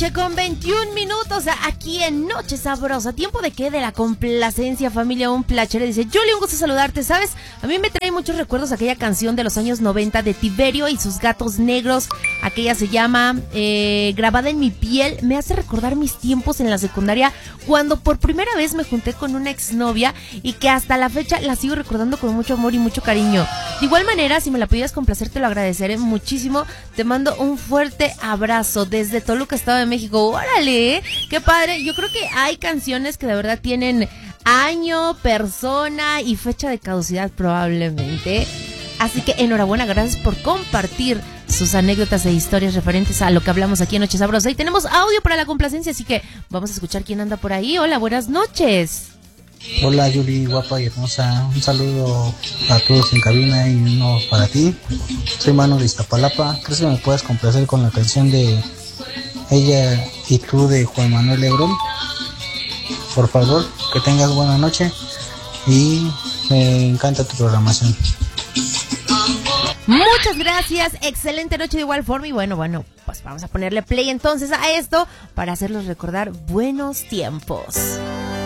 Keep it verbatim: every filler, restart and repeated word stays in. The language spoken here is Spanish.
noche con veintiún minutos aquí en Noche Sabrosa. ¿Tiempo de qué? De la complacencia, familia. Un placer. Dice, Julie, un gusto saludarte, ¿sabes? A mí me trae muchos recuerdos aquella canción de los años noventa de Tiberio y sus gatos negros. Aquella se llama eh, Grabada en mi piel. Me hace recordar mis tiempos en la secundaria, cuando por primera vez me junté con una exnovia y que hasta la fecha la sigo recordando con mucho amor y mucho cariño. De igual manera, si me la pudieras complacer, te lo agradeceré muchísimo. Te mando un fuerte abrazo desde Toluca, Estado de México. ¡Órale! ¡Qué padre! Yo creo que hay canciones que de verdad tienen año, persona y fecha de caducidad probablemente. Así que enhorabuena, gracias por compartir sus anécdotas e historias referentes a lo que hablamos aquí en Noche Sabrosa. Y tenemos audio para la complacencia, así que vamos a escuchar quién anda por ahí. Hola, buenas noches. Hola Yuri, guapa y hermosa, un saludo a todos en cabina y uno para ti. Soy Manu de Iztapalapa. ¿Crees que me puedas complacer con la canción de Ella y tú de Juan Manuel Lebrón? Por favor, que tengas buena noche y me encanta tu programación. Muchas gracias, excelente noche de igual forma. Y bueno, bueno, pues vamos a ponerle play entonces a esto para hacerlos recordar buenos tiempos.